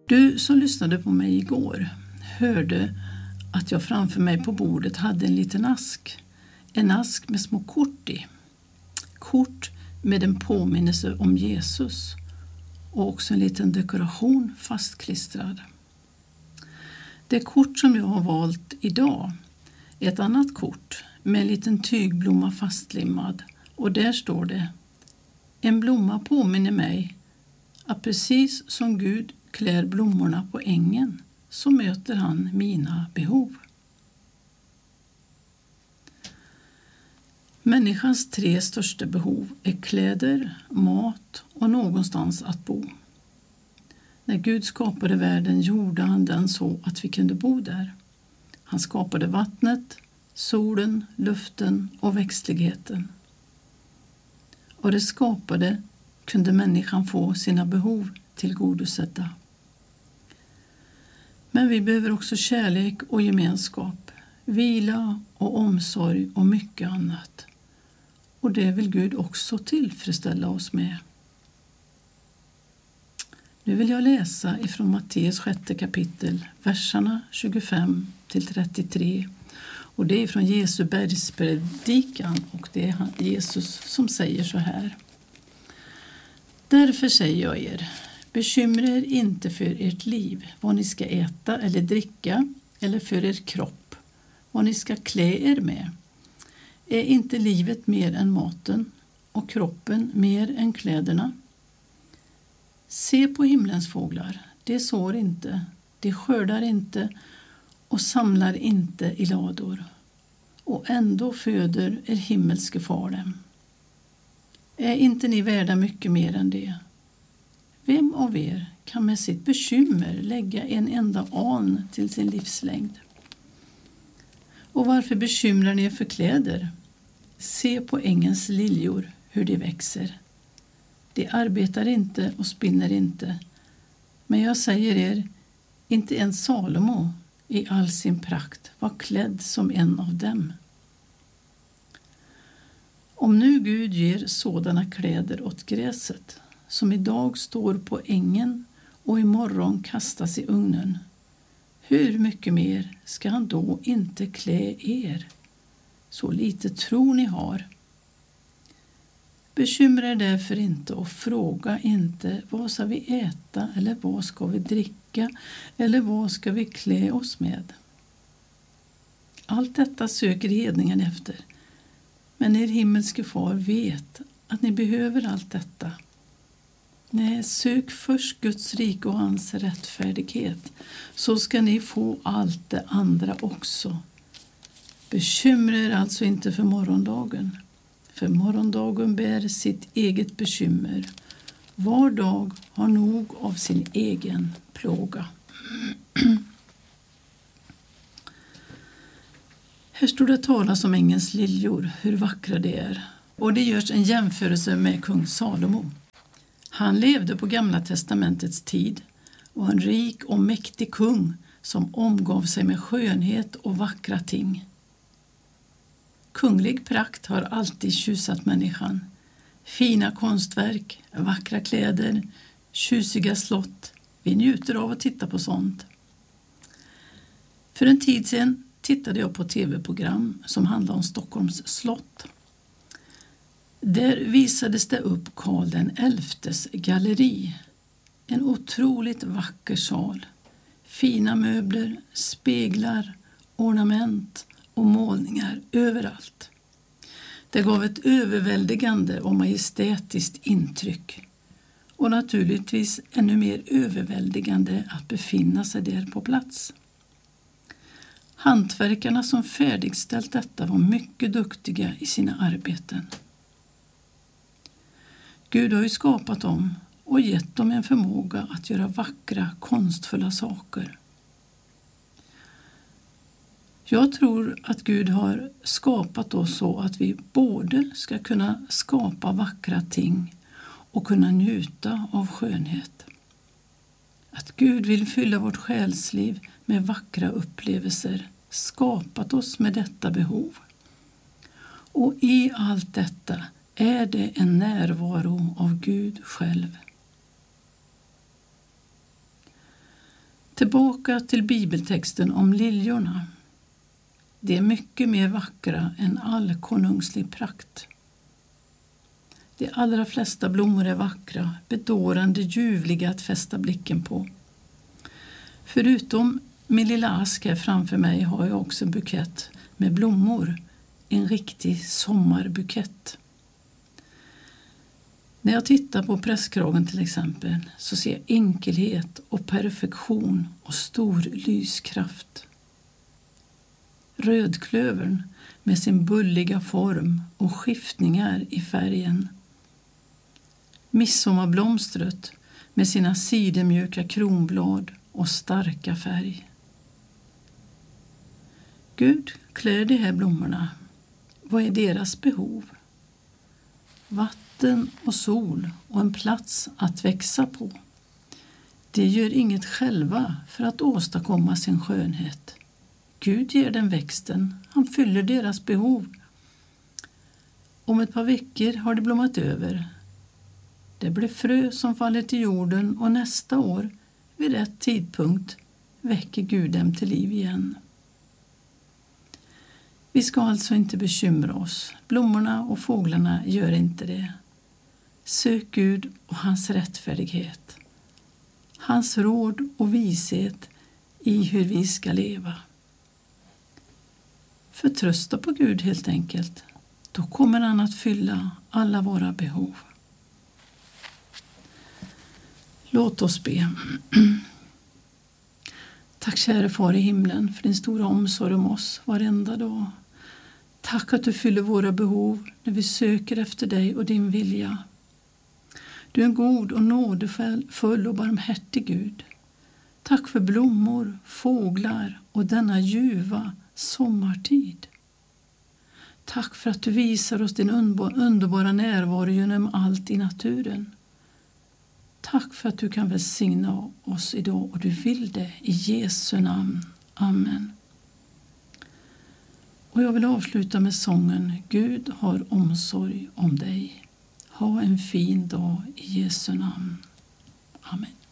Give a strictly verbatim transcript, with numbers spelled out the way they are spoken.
Du som lyssnade på mig igår hörde att jag framför mig på bordet hade en liten ask. En ask med små kort i. Kort med en påminnelse om Jesus och också en liten dekoration fastklistrad. Det kort som jag har valt idag är ett annat kort med en liten tygblomma fastlimmad och där står det: en blomma påminner mig att precis som Gud klär blommorna på ängen så möter han mina behov. Människans tre största behov är kläder, mat och någonstans att bo. När Gud skapade världen gjorde han den så att vi kunde bo där. Han skapade vattnet, solen, luften och växtligheten. Och det skapade kunde människan få sina behov tillgodosedda. Men vi behöver också kärlek och gemenskap, vila och omsorg och mycket annat. Och det vill Gud också tillfredsställa oss med. Nu vill jag läsa ifrån Matteus sjätte kapitel, verserna tjugofem till trettiotre. Och det är från Jesu bergspredikan och det är Jesus som säger så här. Därför säger jag er, bekymra er inte för ert liv, vad ni ska äta eller dricka, eller för er kropp, vad ni ska klä er med. Är inte livet mer än maten och kroppen mer än kläderna? Se på himlens fåglar, de sår inte, de skördar inte och samlar inte i lador. Och ändå föder er himmelske far dem. Är inte ni värda mycket mer än det? Vem av er kan med sitt bekymmer lägga en enda an till sin livslängd? Och varför bekymrar ni er för kläder? Se på ängens liljor, hur de växer. De arbetar inte och spinner inte. Men jag säger er, inte ens Salomo i all sin prakt var klädd som en av dem. Om nu Gud ger sådana kläder åt gräset, som idag står på ängen och imorgon kastas i ugnen, hur mycket mer ska han då inte klä er? Så lite tro ni har. Bekymra er därför inte och fråga inte vad ska vi äta eller vad ska vi dricka eller vad ska vi klä oss med. Allt detta söker hedningen efter, men er himmelske far vet att ni behöver allt detta. Nej, sök först Guds rike och hans rättfärdighet, så ska ni få allt det andra också. Bekymra er alltså inte för morgondagen, för morgondagen bär sitt eget bekymmer. Var dag har nog av sin egen plåga. Här står det talas om ängens liljor, hur vackra det är. Och det görs en jämförelse med kung Salomo. Han levde på Gamla testamentets tid och en rik och mäktig kung som omgav sig med skönhet och vackra ting. Kunglig prakt har alltid tjusat människan. Fina konstverk, vackra kläder, tjusiga slott. Vi njuter av att titta på sånt. För en tid sedan tittade jag på tv-program som handlade om Stockholms slott. Där visades det upp Karl den elftes galleri. En otroligt vacker sal. Fina möbler, speglar, ornament och målningar överallt. Det gav ett överväldigande och majestätiskt intryck. Och naturligtvis ännu mer överväldigande att befinna sig där på plats. Hantverkarna som färdigställt detta var mycket duktiga i sina arbeten. Gud har ju skapat dem och gett dem en förmåga att göra vackra, konstfulla saker. Jag tror att Gud har skapat oss så att vi både ska kunna skapa vackra ting och kunna njuta av skönhet. Att Gud vill fylla vårt själsliv med vackra upplevelser, skapat oss med detta behov. Och i allt detta är det en närvaro av Gud själv. Tillbaka till bibeltexten om liljorna. Det är mycket mer vackra än all konungslig prakt. De allra flesta blommor är vackra, bedårande, ljuvliga att fästa blicken på. Förutom min lilla ask här framför mig har jag också en bukett med blommor, en riktig sommarbukett. När jag tittar på prästkragen till exempel så ser jag enkelhet och perfektion och stor lyskraft. Rödklövern med sin bulliga form och skiftningar i färgen. Midsommarblomstret med sina sidenmjuka kronblad och starka färg. Gud klär de här blommorna. Vad är deras behov? Vatten och sol och en plats att växa på. De gör inget själva för att åstadkomma sin skönhet. Gud ger den växten, han fyller deras behov. Om ett par veckor har det blommat över. Det blir frö som faller till jorden och nästa år, vid rätt tidpunkt, väcker Gud dem till liv igen. Vi ska alltså inte bekymra oss. Blommorna och fåglarna gör inte det. Sök Gud och hans rättfärdighet. Hans råd och vishet i hur vi ska leva. Förtrösta på Gud helt enkelt. Då kommer han att fylla alla våra behov. Låt oss be. Tack kära far i himlen för din stora omsorg om oss varenda dag. Tack att du fyller våra behov när vi söker efter dig och din vilja. Du är en god och nådefull och barmhärtig Gud. Tack för blommor, fåglar och denna ljuva sommartid. Tack för att du visar oss din underbara närvaro genom allt i naturen. Tack för att du kan välsigna oss idag och du vill det i Jesu namn. Amen. Och jag vill avsluta med sången Gud har omsorg om dig. Ha en fin dag i Jesu namn. Amen.